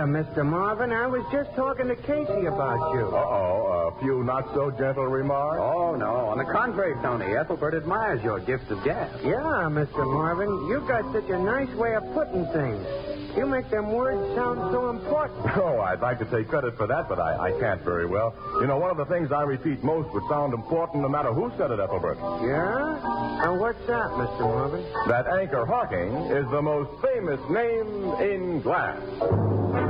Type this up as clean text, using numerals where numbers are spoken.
Hiya, Mr. Marvin. I was just talking to Casey about you. Uh-oh, a few not-so-gentle remarks? Oh, no. On the contrary, Tony, Ethelbert admires your gift of gas. Yeah, Mr. Marvin. You've got such a nice way of putting things. You make them words sound so important. Oh, I'd like to take credit for that, but I can't very well. You know, one of the things I repeat most would sound important no matter who said it, Ethelbert. Yeah? And what's that, Mr. Marvin? That Anchor Hawking is the most famous name in glass.